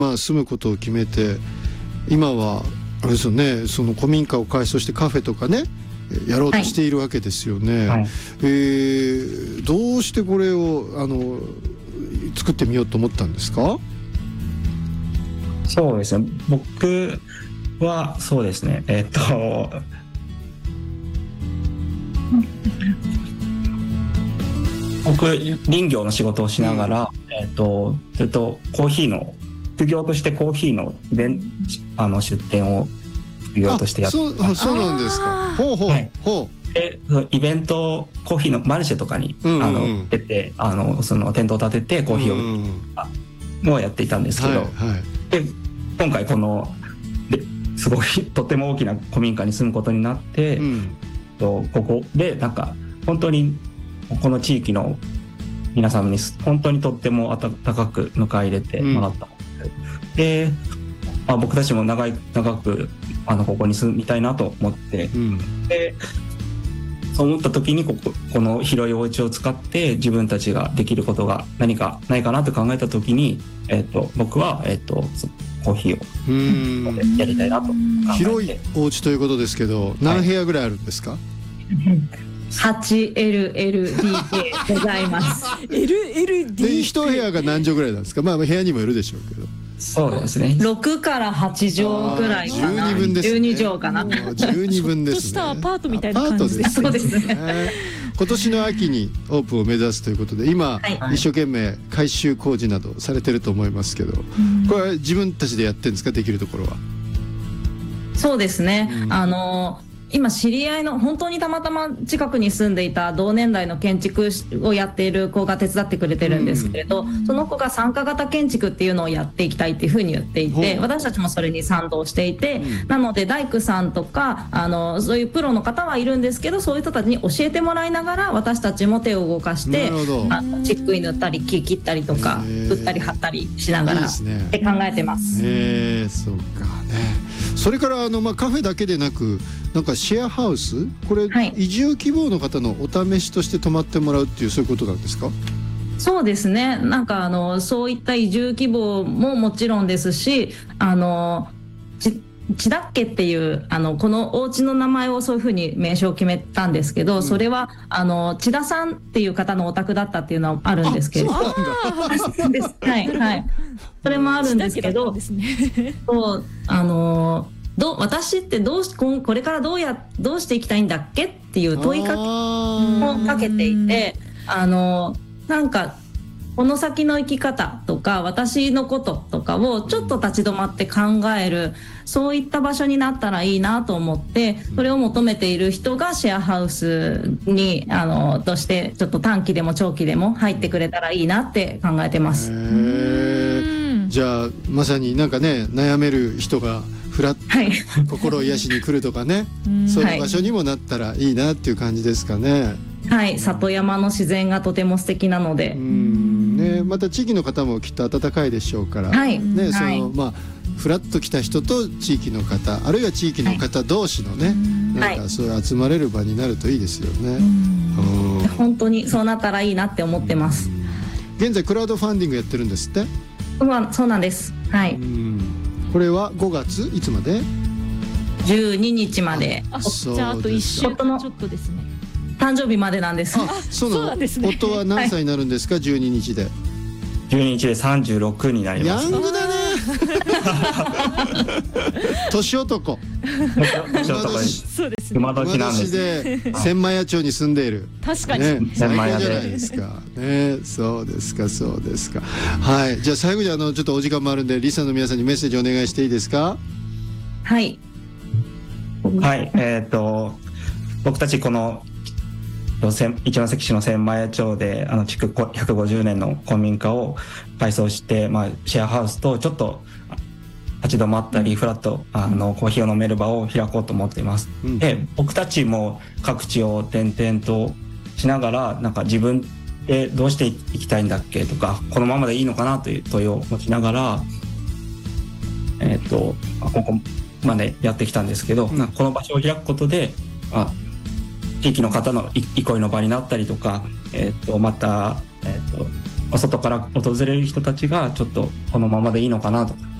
住むことを決めて、今はあれですよね、その古民家を改装してカフェとかねやろうとしているわけですよね。 はい、 どうしてこれを作ってみようと思ったんですか？ そうですね、僕はそうですね、僕林業の仕事をしながら、ずっとコーヒーの副業としてコーヒーの出店を副業としてやってます。 そうなんですか。ほうほう、はい、ほう。 でイベントコーヒーのマルシェとかに、出てそのテントを立ててコーヒーを、もやっていたんですけど、で今回すごいとても大きな古民家に住むことになって、ここでなんか本当にこの地域の皆様に本当にとっても温かく迎え入れてもらった、で、僕たちも長くここに住みたいなと思って、でそう思った時にこの広いお家を使って自分たちができることが何かないかなと考えた時に、僕は、コーヒーをやりたいなと考えて。 広いお家ということですけど、何部屋ぐらいあるんですか ？8LLDK ございます。 LLD で1部屋が何畳ぐらいなんですか？部屋にもよるでしょうけど。 そうですね。 6から8畳ぐらいかな。 12分ですね。 12畳かな。 12分ですね。 ちょっとしたアパートみたいな感じです。 そうですね。 今年の秋にオープンを目指すということで、今、一生懸命改修工事などされてると思いますけど、これは自分たちでやってるんですか？できるところは。 そうですね。今知り合いの本当にたまたま近くに住んでいた同年代の建築をやっている子が手伝ってくれてるんですけれど、その子が参加型建築っていうのをやっていきたいっていうふうに言っていて、私たちもそれに賛同していて、なので大工さんとかそういうプロの方はいるんですけど、そういう人たちに教えてもらいながら私たちも手を動かしてチックイ塗ったり木切ったりとか打ったり貼ったりしながらって考えてます。 そうかね。それからカフェだけでなく、なんかシェアハウス、これ、移住希望の方のお試しとして泊まってもらうっていう、そういうことなんですか？ そうですね。なんかそういった移住希望ももちろんですし、千田家っていうこのお家の名前をそういうふうに名称を決めたんですけど、それは千田さんっていう方のお宅だったっていうのはあるんですけれど、それもあるんですけど、私ってこれからどうしていきたいんだっけっていう問いかけをかけていて、なんかこの先の生き方とか私のこととかをちょっと立ち止まって考える、そういった場所になったらいいなと思って、それを求めている人がシェアハウスにとしてちょっと短期でも長期でも入ってくれたらいいなって考えてます。 じゃあまさになんかね、悩める人がふらっと心を癒しに来るとかね、そういう場所にもなったらいいなっていう感じですかね。はい、 里山の自然がとても素敵なので、 また地域の方もきっと温かいでしょうから、ふらっと来た人と地域の方、あるいは地域の方同士のね、なんかそういう集まれる場になるといいですよね。 本当にそうなったらいいなって思ってます。 現在クラウドファンディングやってるんですって？ そうなんです。はい。 これは5月いつまで ？12日まで。 じゃああと1週間ちょっとですね。 誕生日までなんです。 そうなんですね。夫は何歳になるんですか？12日で。 12日で36になります。 ヤングだね。年男。 そうですね。 馬年なんです。 で千枚屋町に住んでいる。 確かに。 千枚屋じゃないですか。そうですか、そうですか。はい。じゃあ最後にちょっとお時間もあるんで、リスナーの皆さんにメッセージお願いしていいですか？ はい。 はい。僕たちこの一関市の千枚屋町で築150年の古民家を改装して、シェアハウスとちょっと立ち止まったりフラッとコーヒーを飲める場を開こうと思っています。で、僕たちも各地を転々としながら、なんか自分でどうしていきたいんだっけとか、このままでいいのかなという問いを持ちながら、ここまでやってきたんですけど、この場所を開くことで地域の方の憩いの場になったりとか、また、 外から訪れる人たちがちょっとこのままでいいのかなとか